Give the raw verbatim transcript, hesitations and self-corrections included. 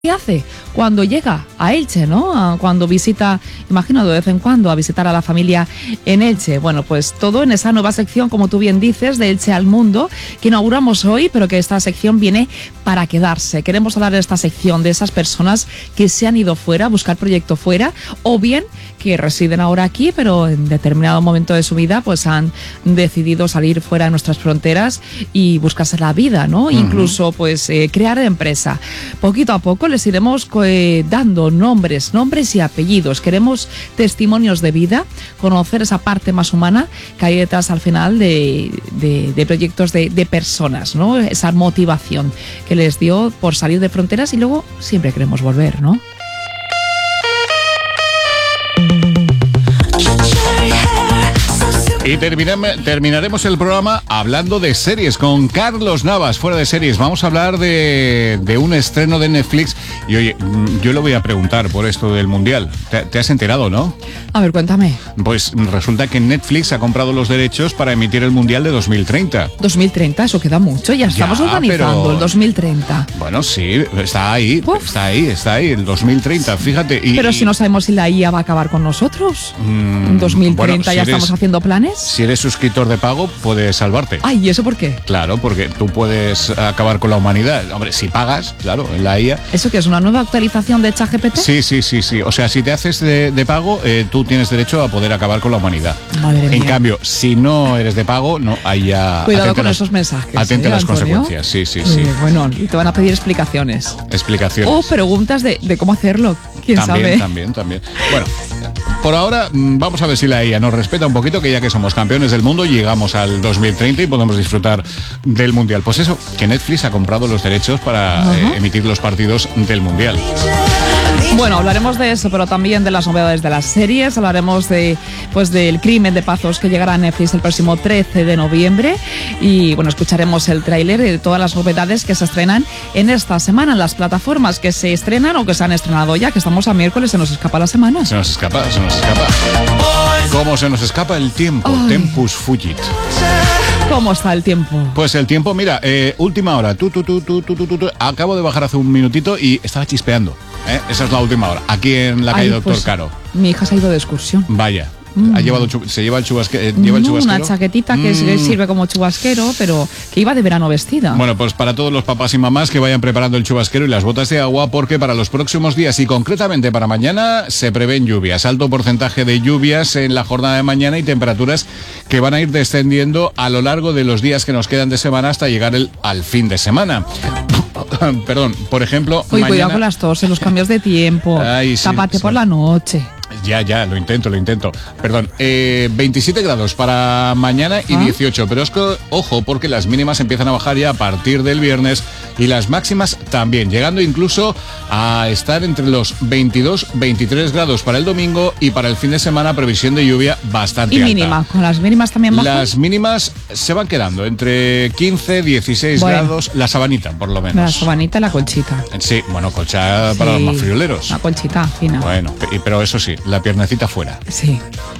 ¿Qué hace cuando llega a Elche, ¿no? Cuando visita, imagino de vez en cuando, a visitar a la familia en Elche. Bueno, pues todo en esa nueva sección, como tú bien dices, de Elche al Mundo, que inauguramos hoy, pero que esta sección viene para quedarse. Queremos hablar de esta sección de esas personas que se han ido fuera, a buscar proyecto fuera, o bien que residen ahora aquí, pero en determinado momento de su vida, pues han decidido salir fuera de nuestras fronteras y buscarse la vida, ¿no? Uh-huh. Incluso, pues, eh, crear empresa. Poquito a poco les iremos eh, dando nombres, nombres y apellidos. Queremos testimonios de vida, conocer esa parte más humana que hay detrás al final de, de, de proyectos de, de personas, ¿no? Esa motivación que les dio por salir de fronteras y luego siempre queremos volver, ¿no? Y terminaremos el programa hablando de series con Carlos Navas, fuera de series. Vamos a hablar de, de un estreno de Netflix. Y oye, yo le voy a preguntar por esto del Mundial. ¿Te, te has enterado, no? A ver, cuéntame. Pues resulta que Netflix ha comprado los derechos para emitir el Mundial de dos mil treinta. dos mil treinta, eso queda mucho. Ya estamos ya, organizando pero... el dos mil treinta. Bueno, sí, está ahí, Uf. está ahí, está ahí, el dos mil treinta, fíjate. Y, pero y... si no sabemos si la I A va a acabar con nosotros. Mm, en dos mil treinta bueno, si ya eres... estamos haciendo planes. Si eres suscriptor de pago, puedes salvarte. Ay, ¿y eso por qué? Claro, porque tú puedes acabar con la humanidad. Hombre, si pagas, claro, en la I A. ¿Eso qué es, una nueva actualización de ChatGPT? Sí, sí, sí, sí. O sea, si te haces de, de pago, eh, tú tienes derecho a poder acabar con la humanidad. Madre mía. En cambio, si no eres de pago, no, ahí ya... Cuidado con las, esos mensajes. Atente ¿eh, a las Antonio? consecuencias, sí, sí, sí. Eh, bueno, y te van a pedir explicaciones. Explicaciones. O preguntas de, de cómo hacerlo. ¿Quién también, sabe? También, también, Bueno, por ahora vamos a ver si la I A nos respeta un poquito, que ya que somos campeones del mundo, llegamos al dos mil treinta y podemos disfrutar del Mundial. Pues eso, que Netflix ha comprado los derechos para uh-huh. eh, emitir los partidos del Mundial. Bueno, hablaremos de eso, pero también de las novedades de las series. Hablaremos de, pues, del Crimen de Pazos, que llegará a Netflix el próximo trece de noviembre. Y bueno, escucharemos el tráiler de todas las novedades que se estrenan en esta semana, en las plataformas que se estrenan o que se han estrenado ya, que estamos a miércoles, se nos escapa la semana. Se nos escapa, se nos escapa. ¿Cómo se nos escapa el tiempo? Ay. Tempus fugit. ¿Cómo está el tiempo? Pues el tiempo, mira, eh, última hora. Tú, tú, tú, tú, tú, tú, tú. Acabo de bajar hace un minutito y estaba chispeando. ¿eh? Esa es la última hora. Aquí en la calle Ay, Doctor pues, Caro. Mi hija se ha ido de excursión. Vaya. Mm. Ha llevado, se lleva el chubasquero. Eh, lleva el no, chubasquero. Una chaquetita que mm. sirve como chubasquero, pero que iba de verano vestida. Bueno, pues para todos los papás y mamás que vayan preparando el chubasquero y las botas de agua, porque para los próximos días y concretamente para mañana se prevén lluvias. Alto porcentaje de lluvias en la jornada de mañana y temperaturas que van a ir descendiendo a lo largo de los días que nos quedan de semana hasta llegar el, al fin de semana. Perdón, por ejemplo... Uy, mañana... cuidado con las toses, los cambios de tiempo. Ay, sí, Tápate sí. por la noche. Ya, ya, lo intento, lo intento. Perdón, eh, veintisiete grados para mañana y ¿Ah? dieciocho, pero es que, ojo, porque las mínimas empiezan a bajar ya a partir del viernes y las máximas también, llegando incluso a estar entre los veintidós, veintitrés grados para el domingo y para el fin de semana previsión de lluvia bastante alta. ¿Y mínima? ¿Con las mínimas también bajan? Las mínimas se van quedando entre quince, dieciséis bueno, grados, la sabanita por lo menos. La sabanita y la colchita. Sí, bueno, colcha sí, para los más frioleros. La colchita fina. Bueno, pero eso sí, la piernecita fuera. Sí.